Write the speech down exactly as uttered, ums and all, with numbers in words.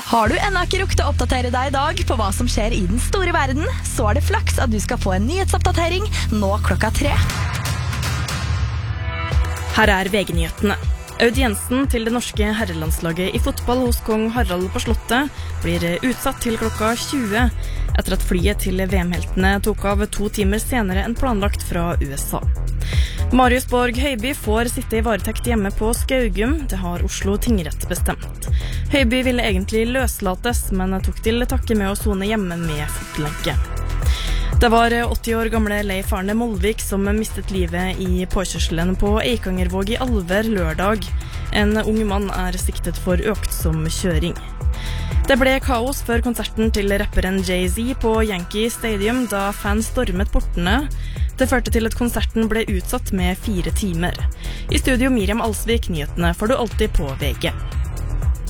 Har du ennå ikke rukket å oppdatere deg i dag på hva som skjer i den store verden, så er det flaks at du skal få en nyhetsoppdatering nå klokka tre. Her er V G-nyhetene. Audiensen til det norske herrelandslaget i fotball hos kong Harald på Slottet blir utsatt til klokka tjue, etter at flyet til V M-heltene tok av to timer senere enn planlagt fra U S A. Marius Borg Høiby får sitte i varetekt hjemme på Skaugum, det har Oslo tingrett bestemt. Høiby ville egentlig løslates, men tok til takke med å sone hjemme med fotlenke. Det var åtti år gamle Leif Arne Molvik som mistet livet i påkjørselen på Eikangervåg i Alver lørdag. En ung mann er siktet for økt som kjøring. Det ble kaos før konserten til rapperen Jay-Z på Yankee Stadium da fans stormet portene. Det førte til at konserten ble utsatt med fire timer. I studio Miriam Alsvik, nyhetene får du alltid på V G.